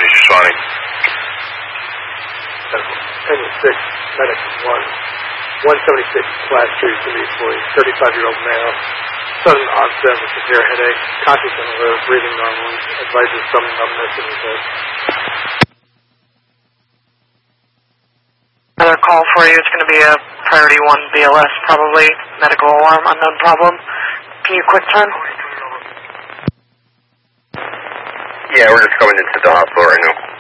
he's responding. Penny 6, medic 1. 176 Class 2 City employee, 35-year-old male. Sudden onset with severe headache, conscious and alert, breathing normally, advises some numbness in his head. Another call for you. It's going to be a priority 1 BLS, probably medical alarm, unknown problem. Can you quick turn? Yeah, we're just coming into the hospital right now.